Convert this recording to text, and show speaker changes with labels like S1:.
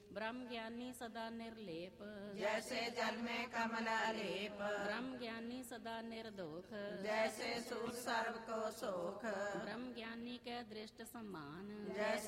S1: ब्रह्म ज्ञानी सदा निर्लेप,
S2: जैसे जल में कमल अलेप।
S1: ब्रह्म ज्ञानी सदा निर्दोख,
S2: जैसे सूर सर्व को सोख।
S1: ब्रह्म ज्ञानी के दृष्ट सम्मान,
S2: जैसे